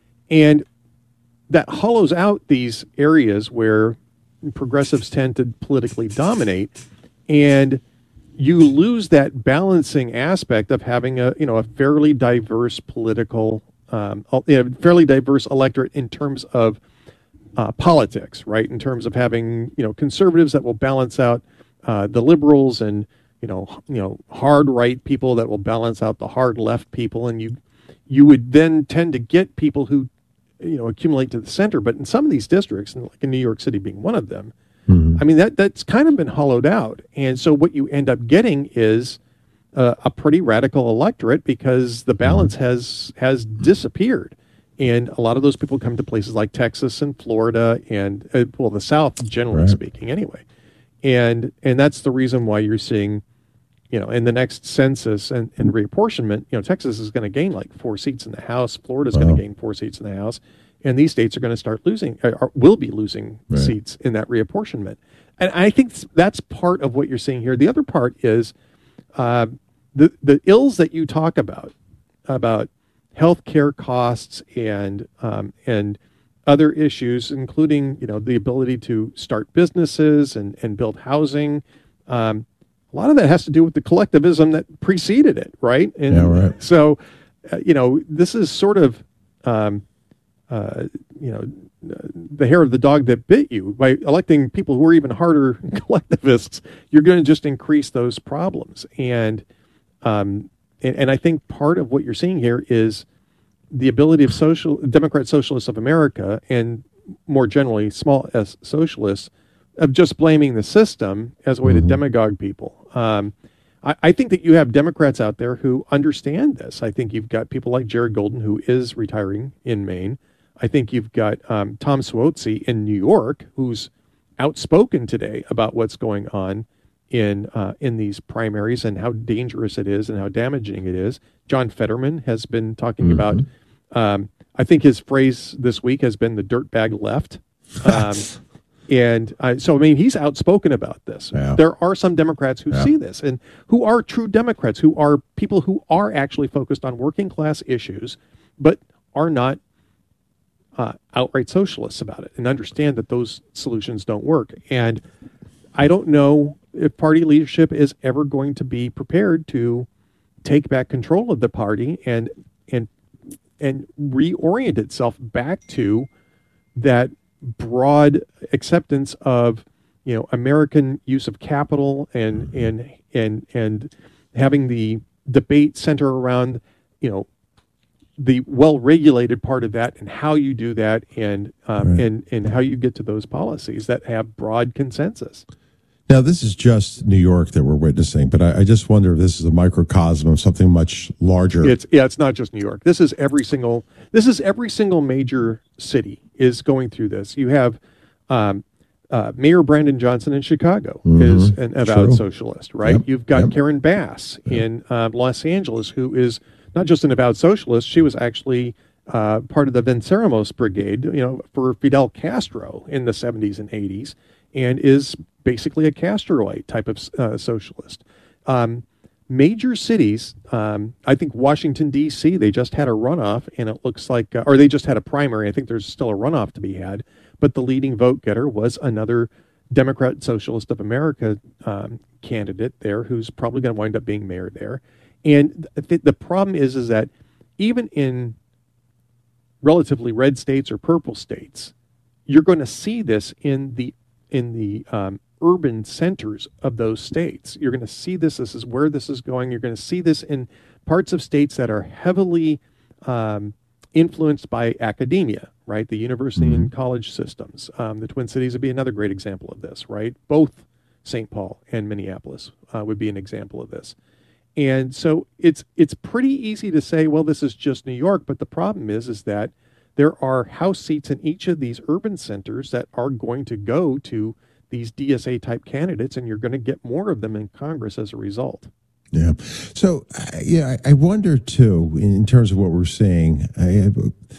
And that hollows out these areas where progressives tend to politically dominate, and you lose that balancing aspect of having a you know a fairly diverse political, um, you know, fairly diverse electorate in terms of uh, politics, right? In terms of having you know conservatives that will balance out uh, the liberals, and you know you know hard right people that will balance out the hard left people, and you you would then tend to get people who you know accumulate to the center. But in some of these districts, like in New York City being one of them, mm-hmm. I mean that that's kind of been hollowed out, and so what you end up getting is uh, a pretty radical electorate because the balance mm-hmm. has has disappeared, and a lot of those people come to places like Texas and Florida and uh, well the South generally right. speaking anyway, and and that's the reason why you're seeing. You know, in the next census and, and reapportionment, you know, Texas is going to gain like four seats in the House. Florida is wow. going to gain four seats in the House, and these states are going to start losing, or will be losing right. seats in that reapportionment. And I think that's part of what you're seeing here. The other part is uh, the the ills that you talk about about healthcare costs and um, and other issues, including you know the ability to start businesses and and build housing. Um, A lot of that has to do with the collectivism that preceded it, right? And
yeah, right.
so, uh, you know, this is sort of, um, uh, you know, the hair of the dog that bit you. By electing people who are even harder collectivists, you're going to just increase those problems. And, um, and and I think part of what you're seeing here is the ability of social Democrat Socialists of America, and more generally, small s socialists, of just blaming the system as a way mm-hmm. to demagogue people. Um, I, I think that you have Democrats out there who understand this. I think you've got people like Jared Golden, who is retiring in Maine. I think you've got um, Tom Suozzi in New York, who's outspoken today about what's going on in uh, in these primaries and how dangerous it is and how damaging it is. John Fetterman has been talking mm-hmm. about, um, I think his phrase this week has been the dirtbag left. Um, And uh, so, I mean, he's outspoken about this. Yeah. There are some Democrats who yeah. see this and who are true Democrats, who are people who are actually focused on working class issues, but are not uh, outright socialists about it and understand that those solutions don't work. And I don't know if party leadership is ever going to be prepared to take back control of the party and and and reorient itself back to that broad acceptance of you know American use of capital and and and and having the debate center around you know the well-regulated part of that and how you do that and um, right. and and how you get to those policies that have broad consensus.
Now, this is just New York that we're witnessing, but I, I just wonder if this is a microcosm of something much larger.
It's yeah, it's not just New York. This is every single. This is every single major city is going through this. You have um, uh, Mayor Brandon Johnson in Chicago mm-hmm. is an avowed True. socialist, right? Yep. You've got yep. Karen Bass yep. in uh, Los Angeles, who is not just an avowed socialist. She was actually uh, part of the Venceremos Brigade, you know, for Fidel Castro in the seventies and eighties, and is basically a Castroite type of uh, socialist. Um, major cities, um, I think Washington, D C, they just had a runoff, and it looks like, uh, or they just had a primary. I think there's still a runoff to be had, but the leading vote getter was another Democrat Socialist of America um, candidate there who's probably going to wind up being mayor there. And th the problem is, is that even in relatively red states or purple states, you're going to see this in the in the um, urban centers of those states. You're going to see this. This is where this is going. You're going to see this in parts of states that are heavily um, influenced by academia, right? The university mm-hmm. and college systems. Um, the Twin Cities would be another great example of this, right? Both Saint Paul and Minneapolis uh, would be an example of this. And so it's it's pretty easy to say, well, this is just New York. But the problem is, is that there are House seats in each of these urban centers that are going to go to these D S A type candidates, and you're going to get more of them in Congress as a result.
Yeah. So, uh, yeah, I, I wonder too, in terms of what we're seeing, I,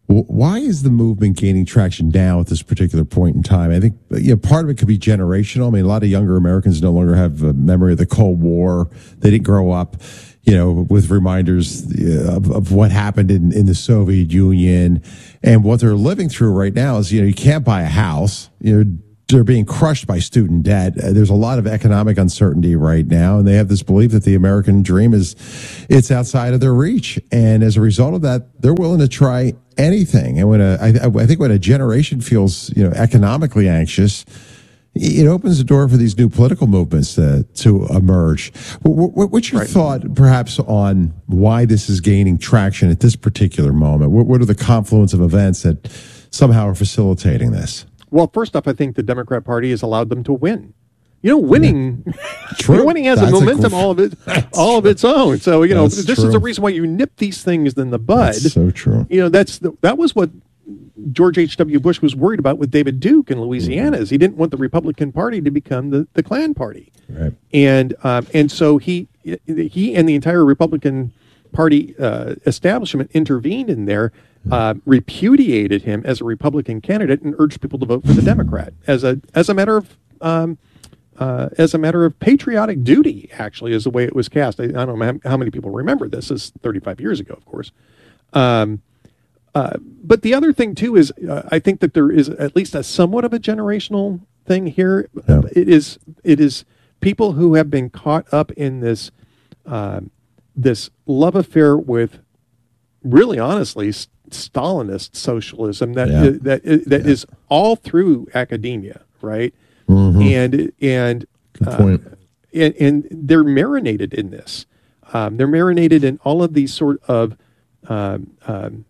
Why is the movement gaining traction now at this particular point in time? I think you know, part of it could be generational. I mean, a lot of younger Americans no longer have a memory of the Cold War. They didn't grow up, you know, with reminders of, of what happened in, in the Soviet Union. And what they're living through right now is, you know, you can't buy a house. You know, they're being crushed by student debt. There's a lot of economic uncertainty right now, and they have this belief that the American dream is, it's outside of their reach. And as a result of that, they're willing to try anything. And when a, I, I think when a generation feels, you know, economically anxious, it opens the door for these new political movements to, to emerge. What, what's your right. thought, perhaps, on why this is gaining traction at this particular moment? What, what are the confluence of events that somehow are facilitating this?
Well, first off, I think the Democrat Party has allowed them to win. You know, winning,
true.
winning has
That's
a momentum
a,
all of it, all of its own. So you know,
that's
this
true.
is the reason why you nip these things in the bud.
That's so true.
You know, that's the, that was what George H W. Bush was worried about with David Duke in Louisiana. Mm-hmm. Is he didn't want the Republican Party to become the, the Klan Party,
right.
and um, and so he he and the entire Republican Party uh, establishment intervened in there. Uh, repudiated him as a Republican candidate and urged people to vote for the Democrat as a as a matter of um, uh, as a matter of patriotic duty. Actually, is the way it was cast. I, I don't know how many people remember this. This is thirty-five years ago, of course. Um, uh, but the other thing too is uh, I think that there is at least a somewhat of a generational thing here. Yeah. It is it is people who have been caught up in this uh, this love affair with, really honestly, Stalinist socialism that
yeah.
is, that is, that
yeah.
is all through academia, right?
Mm-hmm.
And and,
Good point.
Uh, and and they're marinated in this. Um, they're marinated in all of these sort of um, um,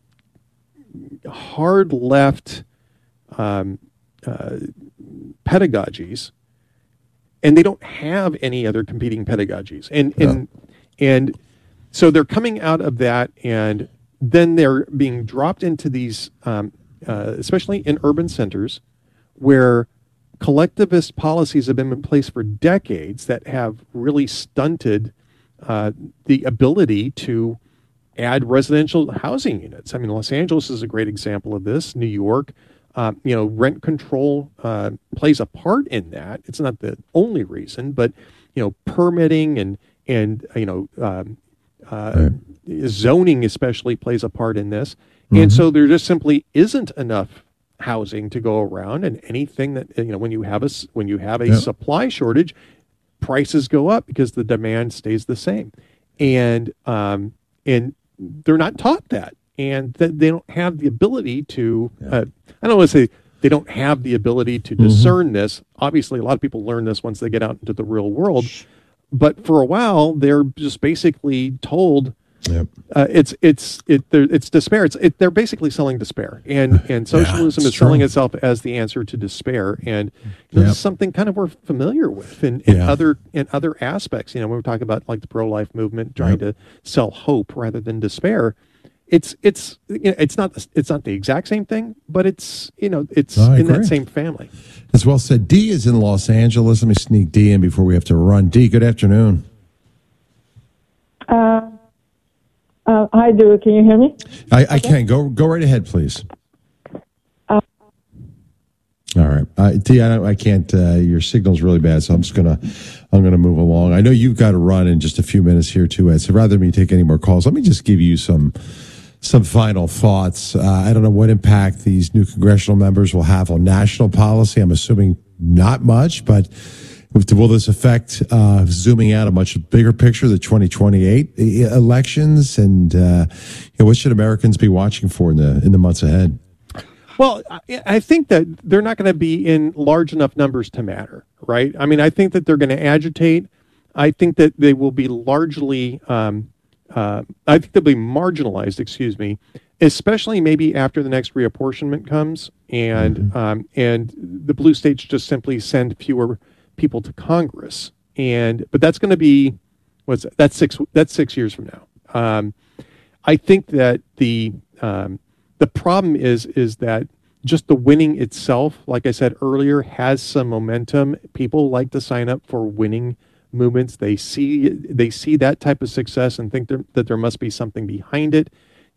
hard left um, uh, pedagogies, and they don't have any other competing pedagogies. And
yeah.
and and so they're coming out of that, and then they're being dropped into these, um, uh, especially in urban centers, where collectivist policies have been in place for decades that have really stunted uh, the ability to add residential housing units. I mean, Los Angeles is a great example of this. New York, uh, you know, rent control uh, plays a part in that. It's not the only reason, but you know, permitting and and you know. Um, Uh, right. Zoning especially plays a part in this. Mm-hmm. And so there just simply isn't enough housing to go around, and anything that, you know, when you have a, when you have a yep. supply shortage, prices go up because the demand stays the same. And, um, and they're not taught that, and that they don't have the ability to, yeah. uh, I don't want to say they don't have the ability to mm-hmm. discern this. Obviously, a lot of people learn this once they get out into the real world. But for a while, they're just basically told yep. uh, it's it's it it's despair. It's it, they're basically selling despair, and and socialism yeah, is selling true. itself as the answer to despair. And you know, yep. this is something kind of we're familiar with in, in yeah. other in other aspects. You know, when we talk about like the pro-life movement trying yep. to sell hope rather than despair. It's it's you know, it's not it's not the exact same thing, but it's you know it's
no,
in that same family.
As well said. D is in Los Angeles. Let me sneak D in before we have to run. D, good afternoon.
Uh, uh, hi, Drew. Can you hear me?
I, I okay. can. Go go right ahead, please.
Uh,
All right, uh, D. I, don't, I can't. Uh, your signal's really bad, so I'm just gonna I'm gonna move along. I know you've got to run in just a few minutes here too, Ed. So rather than me take any more calls, let me just give you some. Some final thoughts. Uh, I don't know what impact these new congressional members will have on national policy. I'm assuming not much, but will this affect uh, zooming out a much bigger picture, the twenty twenty-eight elections? And uh, you know, what should Americans be watching for in the in the months ahead?
Well, I think that they're not going to be in large enough numbers to matter, right? I mean, I think that they're going to agitate. I think that they will be largely um, Uh, I think they'll be marginalized, excuse me, especially maybe after the next reapportionment comes and mm-hmm. um, and the blue states just simply send fewer people to Congress. And but that's going to be what's that? that's six that's six years from now. Um, I think that the um, the problem is is that just the winning itself, like I said earlier, has some momentum. People like to sign up for winning movements. They see they see that type of success and think there, that there must be something behind it.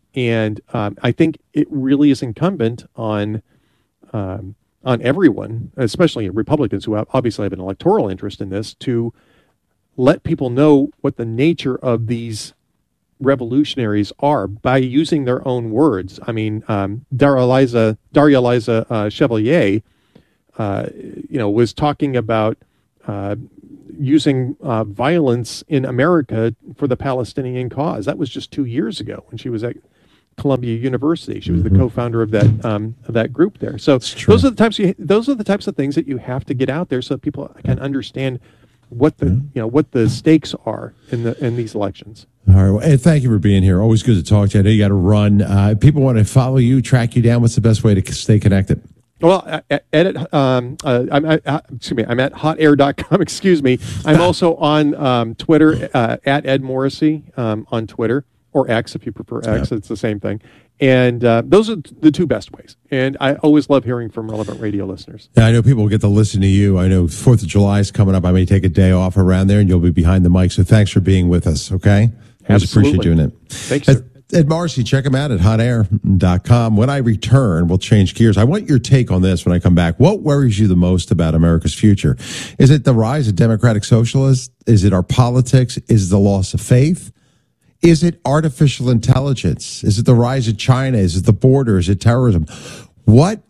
And um, I think it really is incumbent on um, on everyone, especially Republicans who have, obviously have an electoral interest in this, to let people know what the nature of these revolutionaries are by using their own words. I mean, um, Daria Eliza, Daria Eliza uh, Chevalier, uh, you know, was talking about uh, using uh, violence in America for the Palestinian cause. That was just two years ago when she was at Columbia University. She was mm-hmm. the co-founder of that um, of that group there. So those are the types you, those are the types of things that you have to get out there so that people can understand what the mm-hmm. you know what the stakes are in the in these elections.
All right. Well, hey, thank you for being here. Always good to talk to you. I know you got to run. Uh, if people want to follow you, track you down, what's the best way to stay connected?
Well, at, at um, uh, I'm at, uh, excuse me, I'm at hot air dot com. Excuse me. I'm also on um, Twitter uh, at Ed Morrissey um, on Twitter, or X if you prefer X. Yep. It's the same thing. And uh, those are the two best ways. And I always love hearing from Relevant Radio listeners.
Yeah, I know people will get to listen to you. I know fourth of July is coming up. I may take a day off around there, and you'll be behind the mic. So thanks for being with us. Okay, I appreciate you doing it.
Thanks. Ed,
Ed Morrissey, check him out at hot air dot com. When I return, we'll change gears. I want your take on this when I come back. What worries you the most about America's future? Is it the rise of democratic socialists? Is it our politics? Is it the loss of faith? Is it artificial intelligence? Is it the rise of China? Is it the border? Is it terrorism? What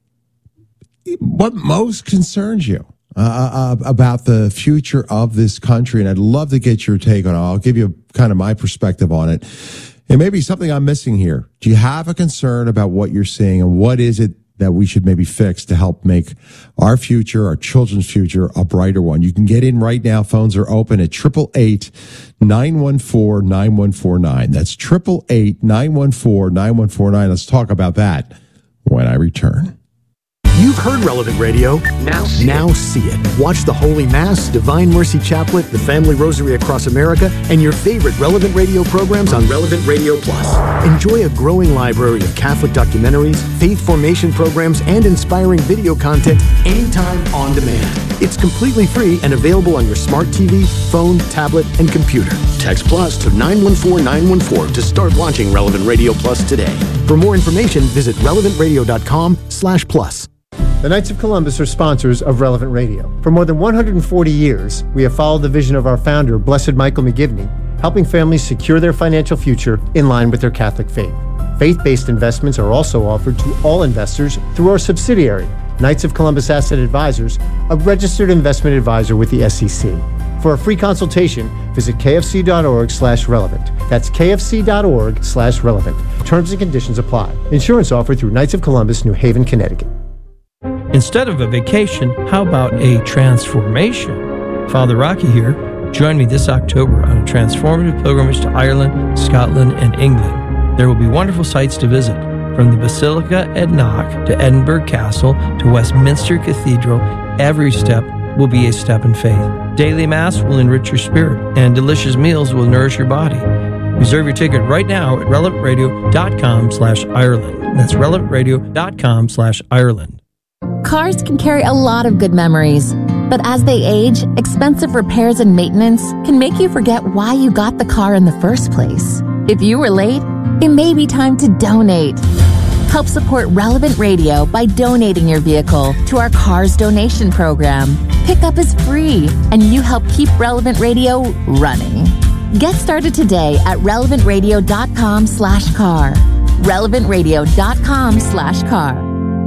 what most concerns you uh, uh, about the future of this country? And I'd love to get your take on it. I'll give you kind of my perspective on it. It may be something I'm missing here. Do you have a concern about what you're seeing, and what is it that we should maybe fix to help make our future, our children's future, a brighter one? You can get in right now. Phones are open at eight eight eight, nine one four, nine one four nine. That's eight eight eight, nine one four, nine one four nine. Let's talk about that when I return.
You've heard Relevant Radio. Now see, now see it. Watch the Holy Mass, Divine Mercy Chaplet, the Family Rosary across America, and your favorite Relevant Radio programs on Relevant Radio Plus. Enjoy a growing library of Catholic documentaries, faith formation programs, and inspiring video content anytime on demand. It's completely free and available on your smart T V, phone, tablet, and computer. Text Plus to nine one four nine one four to start launching Relevant Radio Plus today. For more information, visit relevant radio dot com slash plus.
The Knights of Columbus are sponsors of Relevant Radio. For more than one hundred forty years, we have followed the vision of our founder, Blessed Michael McGivney, helping families secure their financial future in line with their Catholic faith. Faith-based investments are also offered to all investors through our subsidiary, Knights of Columbus Asset Advisors, a registered investment advisor with the S E C. For a free consultation, visit kfc.org slash relevant. That's kfc.org slash relevant. Terms and conditions apply. Insurance offered through Knights of Columbus, New Haven, Connecticut.
Instead of a vacation, how about a transformation? Father Rocky here. Join me this October on a transformative pilgrimage to Ireland, Scotland, and England. There will be wonderful sights to visit, from the Basilica at Knock to Edinburgh Castle to Westminster Cathedral. Every step will be a step in faith. Daily Mass will enrich your spirit, and delicious meals will nourish your body. Reserve your ticket right now at relevant radio dot com slash Ireland. That's relevant radio dot com slash Ireland.
Cars can carry a lot of good memories, but as they age, expensive repairs and maintenance can make you forget why you got the car in the first place. If you were late, it may be time to donate. Help support Relevant Radio by donating your vehicle to our Cars Donation Program. Pickup is free, and you help keep Relevant Radio running. Get started today at relevant radio dot com slash car. relevant radio dot com slash car.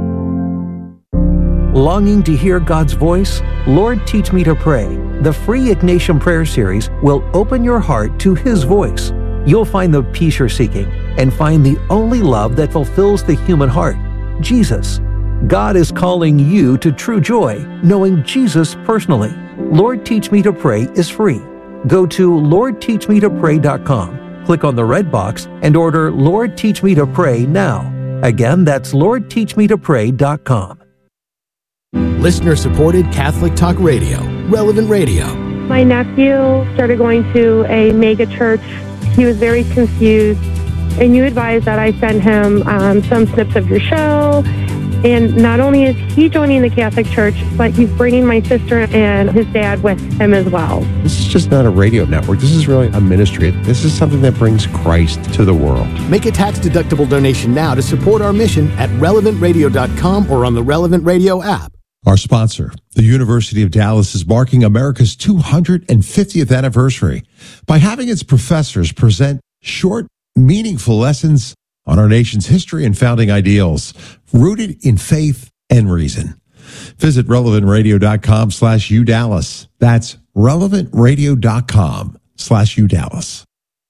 Longing to hear God's voice? Lord, Teach Me to Pray. The free Ignatian Prayer Series will open your heart to His voice. You'll find the peace you're seeking and find the only love that fulfills the human heart, Jesus. God is calling you to true joy, knowing Jesus personally. Lord, Teach Me to Pray is free. Go to lord teach me to pray dot com, click on the red box, and order Lord, Teach Me to Pray now. Again, that's lord teach me to pray dot com.
Listener-supported Catholic Talk Radio, Relevant Radio.
My nephew started going to a mega church. He was very confused, and you advised that I send him um, some snips of your show. And not only is he joining the Catholic Church, but he's bringing my sister and his dad with him as well.
This is
just not a radio network. This is really a ministry. This is something that brings Christ to the world.
Make a tax-deductible donation now to support our mission at relevant radio dot com or on the Relevant Radio app.
Our sponsor, the University of Dallas, is marking America's two hundred fiftieth anniversary by having its professors present short, meaningful lessons on our nation's history and founding ideals, rooted in faith and reason. Visit relevant radio dot com slash U Dallas. That's relevant radio dot com slash U Dallas.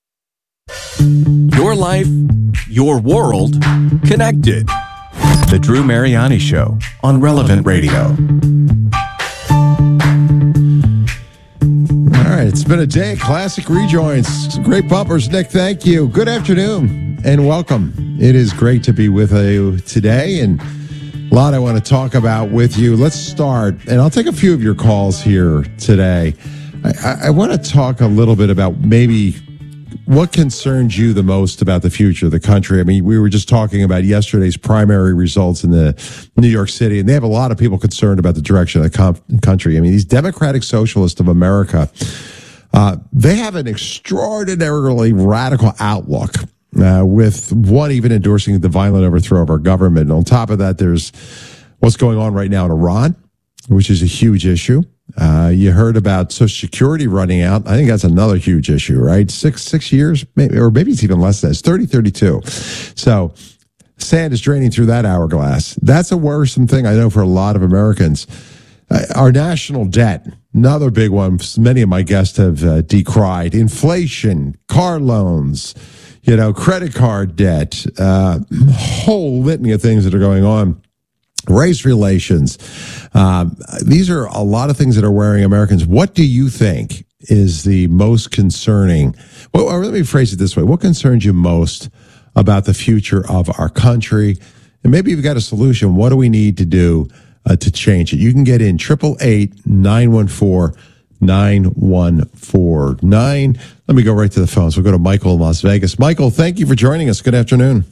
Your life, your world, connected. The Drew Mariani Show on Relevant Radio.
All right, it's been a day of classic rejoins. Great bumpers, Nick. Thank you. Good afternoon and welcome. It is great to be with you today, and a lot I want to talk about with you. Let's start, and I'll take a few of your calls here today. I, I, I want to talk a little bit about maybe what concerns you the most about the future of the country. I mean, we were just talking about yesterday's primary results in the New York City, and they have a lot of people concerned about the direction of the com- country. I mean, these Democratic Socialists of America, uh, they have an extraordinarily radical outlook, uh, with one even endorsing the violent overthrow of our government. And on top of that, there's what's going on right now in Iran, which is a huge issue. Uh, you heard about Social Security running out. I think that's another huge issue, right? Six six years, maybe, or maybe it's even less than that. It's thirty thirty-two. So sand is draining through that hourglass. That's a worrisome thing, I know, for a lot of Americans. Uh, our national debt, another big one. Many of my guests have uh, decried. Inflation, car loans, you know, credit card debt, uh, whole litany of things that are going on. Race relations. Um, these are a lot of things that are worrying Americans. What do you think is the most concerning? Well, or let me phrase it this way. What concerns you most about the future of our country? And maybe you've got a solution. What do we need to do uh, to change it? You can get in eight eight eight, nine one four, nine one four nine. Let me go right to the phones. We'll go to Michael in Las Vegas. Michael, thank you for joining us. Good afternoon.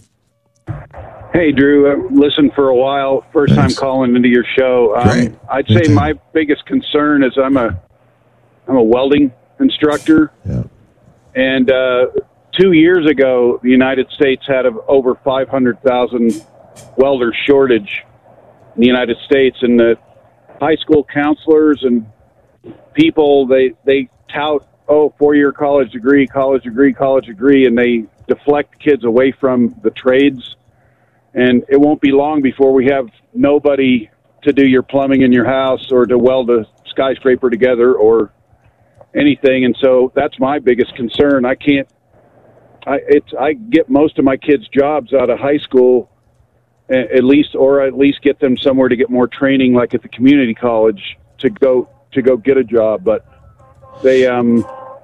Hey, Drew, I've listened for a while. First
Thanks.
time calling into your show. Um, I'd
Me
say
too.
my biggest concern is I'm a I'm a welding instructor.
Yeah.
And uh, two years ago, the United States had a, over five hundred thousand welder shortage in the United States. And the high school counselors and people, they, they tout, oh, four-year college degree, college degree, college degree, and they deflect kids away from the trades. And it won't be long before we have nobody to do your plumbing in your house or to weld a skyscraper together or anything. And so that's my biggest concern. I can't, I, it's, I get most of my kids' jobs out of high school, at least, or at least get them somewhere to get more training, like at the community college, to go, to go get a job. But they, um,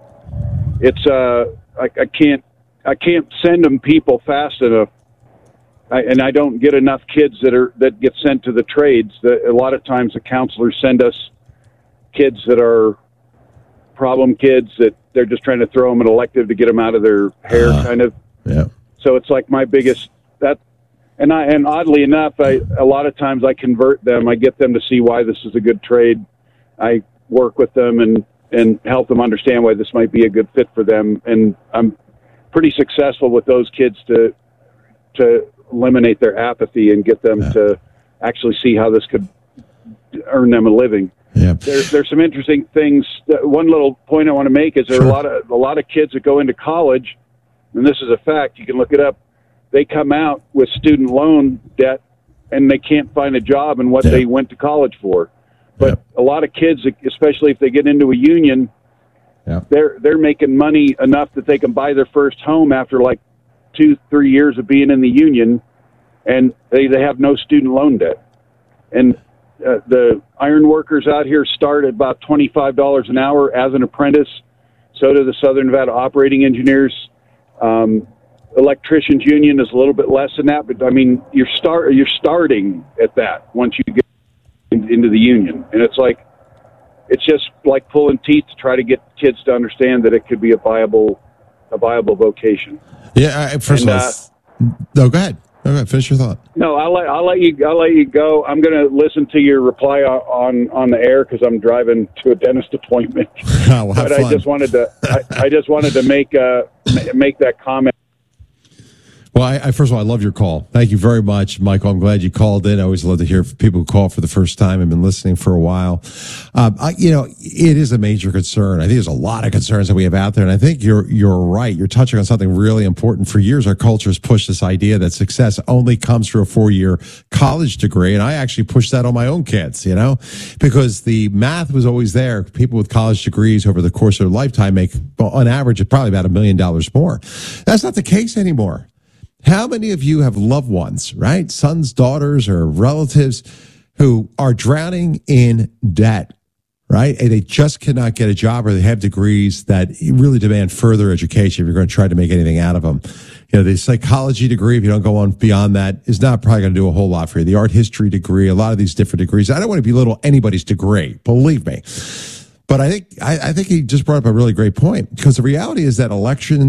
it's, uh, I, I can't, I can't send them people fast enough. I, and I don't get enough kids that are that get sent to the trades. The, a lot of times the counselors send us kids that are problem kids that they're just trying to throw them an elective to get them out of their hair, uh, kind of.
Yeah.
So it's like my biggest that, and I and oddly enough, I a lot of times I convert them. I get them to see why this is a good trade. I work with them and and help them understand why this might be a good fit for them. And I'm pretty successful with those kids to to. eliminate their apathy and get them yeah. to actually see how this could earn them a living.
Yeah.
There, there's some interesting things. One little point I want to make is there
sure.
are a lot of a lot of kids that go into college, and this is a fact. You can look it up. They come out with student loan debt, and they can't find a job in what yeah. they went to college for. But yeah. a lot of kids, especially if they get into a union,
yeah.
they're they're making money enough that they can buy their first home after like two, three years of being in the union, and they, they have no student loan debt. And uh, the iron workers out here start at about twenty-five dollars an hour as an apprentice. So do the Southern Nevada operating engineers. Um, electricians union is a little bit less than that, but I mean, you're start you're starting at that once you get in, into the union. And it's like, it's just like pulling teeth to try to get kids to understand that it could be a viable, a viable vocation.
Yeah, I, first
and,
of all,
uh,
no, go ahead. All right, finish your thought.
No, I'll let I'll let you I'll let you go. I'm going to listen to your reply on on the air because I'm driving to a dentist appointment.
Oh, well, have
but
fun.
I just wanted to I, I just wanted to make uh make that comment.
Well, I, I, first of all, I love your call. Thank you very much, Michael. I'm glad you called in. I always love to hear from people who call for the first time and been listening for a while. Um, I, you know, it is a major concern. I think there's a lot of concerns that we have out there, and I think you're you're right. You're touching on something really important. For years, our culture has pushed this idea that success only comes through a four-year college degree, and I actually pushed that on my own kids, you know, because the math was always there. People with college degrees over the course of their lifetime make, on average, probably about a million dollars more. That's not the case anymore. How many of you have loved ones, right? Sons, daughters, or relatives who are drowning in debt, right? And they just cannot get a job, or they have degrees that really demand further education if you're going to try to make anything out of them. You know, the psychology degree, if you don't go on beyond that, is not probably going to do a whole lot for you. The art history degree, a lot of these different degrees. I don't want to belittle anybody's degree, believe me. But I think I, I think he just brought up a really great point, because the reality is that election